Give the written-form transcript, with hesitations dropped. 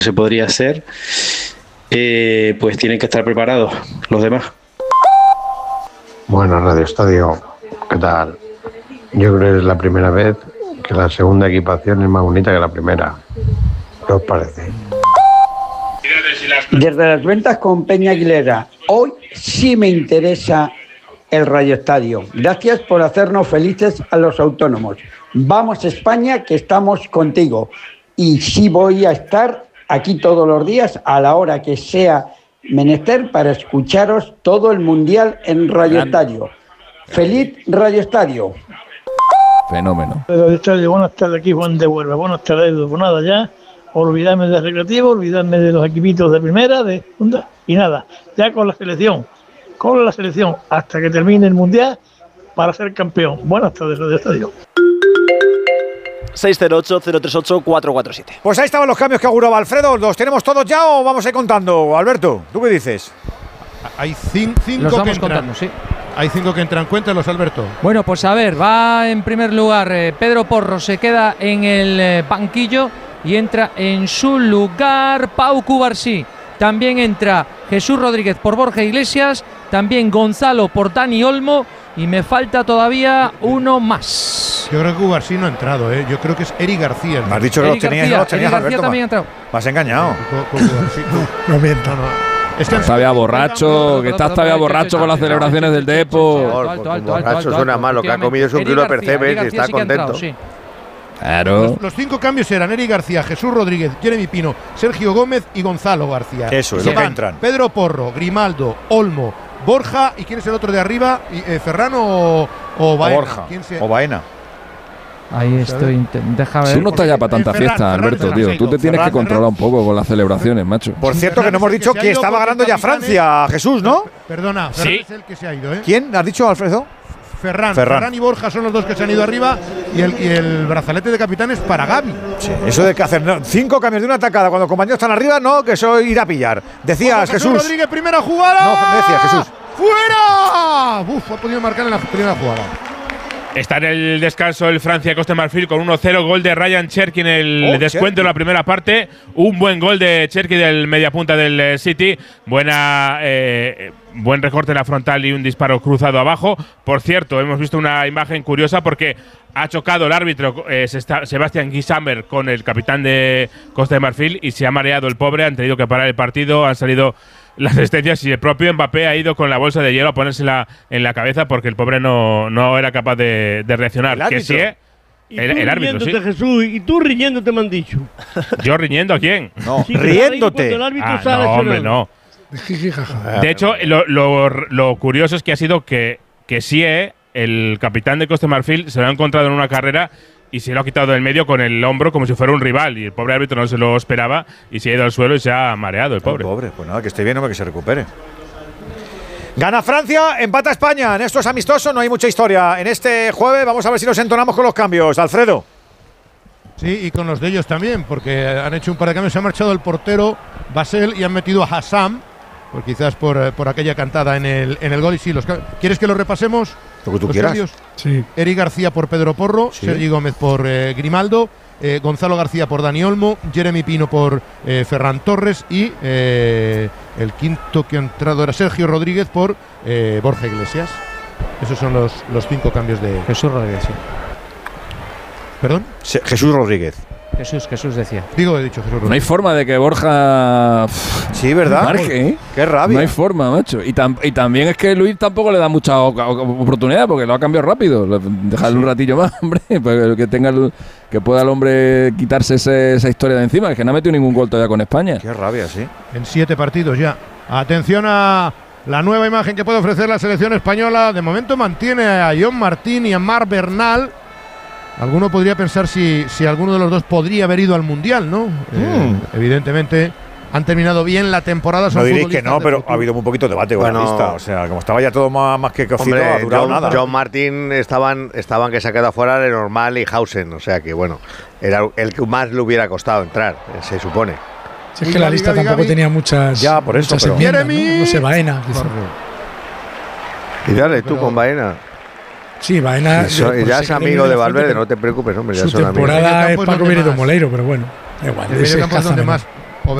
se podría hacer, pues tienen que estar preparados los demás. Bueno, Radio Estadio, ¿qué tal? Yo creo que es la primera vez que la segunda equipación es más bonita que la primera. ¿Qué os parece? Desde las ventas con Peña Aguilera, hoy sí me interesa el Radio Estadio. Gracias por hacernos felices a los autónomos. Vamos España, que estamos contigo. Y sí voy a estar aquí todos los días a la hora que sea menester para escucharos todo el Mundial en Radio Estadio. ¡Feliz Radio Estadio! Fenómeno. Radio Estadio, buenas tardes, aquí Juan de Huelva. Buenas tardes, pues nada, ya olvidarme de Recreativo, olvidarme de los equipitos de primera, de segunda, y nada, ya con la selección, hasta que termine el Mundial para ser campeón. Buenas tardes, Radio Estadio. 608-038-447. Pues ahí estaban los cambios que auguraba Alfredo. ¿Los tenemos todos ya o vamos a ir contando? Alberto, ¿tú qué dices? Hay cinco los vamos que contando, sí. Hay 5 que entran. Cuéntalos, Alberto. Bueno, pues a ver, va en primer lugar Pedro Porro, se queda en el banquillo y entra en su lugar Pau Cubarsí. También entra Jesús Rodríguez por Borja Iglesias, también Gonzalo por Dani Olmo y me falta todavía uno más. Yo creo que Cubarsí no ha entrado, ¿eh? Yo creo que es Eric García. Me has dicho que los tenías, no los tenías, García Alberto. también ha entrado. Me has engañado. No miento, no. Es que está bien borracho, que está todavía borracho con las celebraciones del Depo. Borracho suena mal, lo que ha comido es un kilo de percebes y está contento. Claro. Los 5 cambios eran Eric García, Jesús Rodríguez, Jeremy Pino, Sergio Gómez y Gonzalo García. Eso es lo que entran. Pedro Porro, Grimaldo, Olmo, Borja, ¿y quién es el otro de arriba? ¿Ferran o Baena? Borja o Baena. Ahí estoy, déjame ver. Tú no estás ya para tanta fiesta, Alberto, tío. Tú te tienes que controlar un poco con las celebraciones, macho. Por cierto, que no hemos dicho que estaba ganando ya Francia, Jesús, ¿no? Perdona, Ferran es el que se ha ido, ¿eh? ¿Quién? ¿Has dicho, Alfredo? Ferran y Borja son los dos que se han ido arriba y el brazalete de capitán es para Gavi. Sí, eso de que hacer 5 cambios de una atacada cuando los compañeros están arriba, no, que eso ir a pillar. Decías, Jesús. Rodríguez, primera jugada. No, decías, Jesús. ¡Fuera! Uf, ha podido marcar en la primera jugada. Está en el descanso el Francia-Costa de Marfil con 1-0, gol de Ryan Cherki en el descuento en la primera parte. Un buen gol de Cherki del mediapunta del City. Buen recorte en la frontal y un disparo cruzado abajo. Por cierto, hemos visto una imagen curiosa porque ha chocado el árbitro Sebastián Guisamber con el capitán de Costa de Marfil y se ha mareado el pobre. Han tenido que parar el partido, han salido las asistencias y el propio Mbappé ha ido con la bolsa de hielo a ponérsela en la cabeza porque el pobre no era capaz de reaccionar. ¿El árbitro? Que sí, el árbitro, sí. Jesús, y tú riñéndote, me han dicho. ¿Yo riñendo a quién? No, Sí, riéndote. No, hombre, no. De hecho, lo curioso es que ha sido que Sie, el capitán de Costa de Marfil, se lo ha encontrado en una carrera y se lo ha quitado del medio con el hombro como si fuera un rival. Y el pobre árbitro no se lo esperaba y se ha ido al suelo y se ha mareado el pobre. Pues nada, que esté bien, hombre, que se recupere. Gana Francia, empata España. En esto es amistoso, no hay mucha historia. En este jueves vamos a ver si nos entonamos con los cambios. Alfredo. Sí, y con los de ellos también, porque han hecho un par de cambios. Se ha marchado el portero Basel y han metido a Hassam, pues quizás por aquella cantada en el gol. Y sí, ¿quieres que lo repasemos? Lo que tú quieras. Cambios. Sí. Eric García por Pedro Porro, sí. Sergi Gómez por Grimaldo, Gonzalo García por Dani Olmo, Jeremy Pino por Ferran Torres y el quinto que ha entrado era Sergio Rodríguez por Borja Iglesias. Esos son los 5 cambios de Jesús Rodríguez, sí. ¿Perdón? Jesús Rodríguez. Jesús decía. He dicho Jesús Rodríguez. No hay forma de que Borja… Sí, ¿verdad? Marque, ¿eh? Qué rabia. No hay forma, macho. Y también es que Luis tampoco le da mucha oportunidad porque lo ha cambiado rápido. Dejarle un ratillo más, hombre, para que pueda el hombre quitarse esa historia de encima, que no ha metido ningún gol todavía con España. Qué rabia, sí. En 7 partidos ya. Atención a la nueva imagen que puede ofrecer la selección española. De momento mantiene a John Martín y a Marc Bernal. Alguno podría pensar si alguno de los dos podría haber ido al Mundial, ¿no? Evidentemente han terminado bien la temporada. No diréis que no, pero ha habido un poquito de debate con la lista. O sea, como estaba ya todo más que cocido, Hombre, ha durado nada. John Martín estaban que se ha quedado fuera Lenormand y Hausen. O sea que, bueno, era el que más le hubiera costado entrar, se supone. Si es que la lista tampoco tenía muchas. Ya, por eso. Muchas enmiendas, no sé, Baena. Y dale, tú con Baena. Sí, Baena. Ya es amigo de Valverde, no te preocupes, hombre. Ya su son temporada amigos. es Paco Benito Moleiro, pero bueno, da igual. El medio campo es